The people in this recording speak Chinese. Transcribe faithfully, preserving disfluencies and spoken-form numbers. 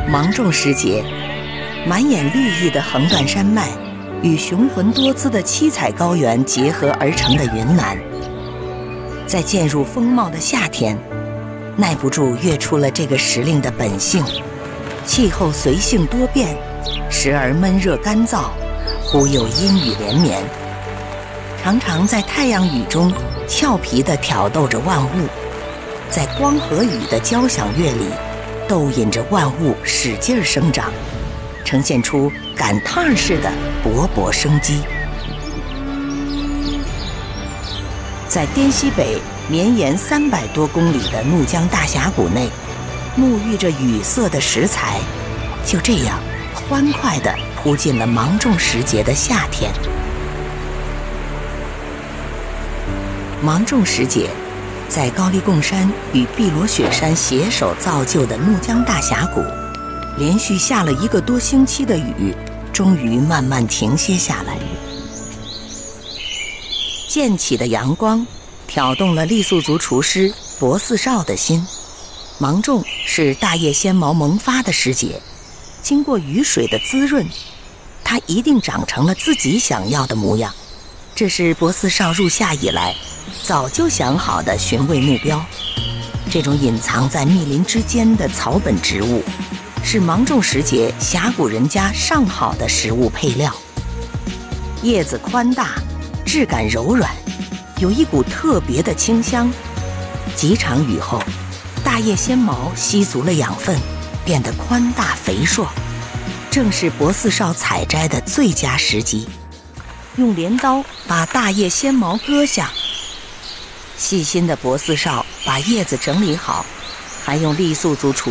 芒种时节，满眼绿意的横断山脉与雄浑多姿的七彩高原结合而成的云南，在渐入风貌的夏天，耐不住跃出了这个时令的本性。气候随性多变，时而闷热干燥，忽又阴雨连绵，常常在太阳雨中俏皮地挑逗着万物，在光和雨的交响乐里逗引着万物使劲生长，呈现出赶趟似的勃勃生机。在滇西北绵延三百多公里的怒江大峡谷内，沐浴着雨色的石材，就这样欢快地扑进了芒种时节的夏天。芒种时节，在高黎贡山与碧螺雪山携手造就的怒江大峡谷，连续下了一个多星期的雨，终于慢慢停歇下来。渐起的阳光挑动了傈僳族厨师博四少的心。芒种是大叶仙毛萌发的时节，经过雨水的滋润，它一定长成了自己想要的模样。这是博四少入夏以来早就想好的寻味目标。这种隐藏在密林之间的草本植物，是芒种时节峡谷人家上好的食物配料。叶子宽大，质感柔软，有一股特别的清香。几场雨后，大叶仙毛吸足了养分，变得宽大肥硕，正是博四少采摘的最佳时机。用镰刀把大叶仙毛割下，细心的博四少把叶子整理好，还用傈僳族厨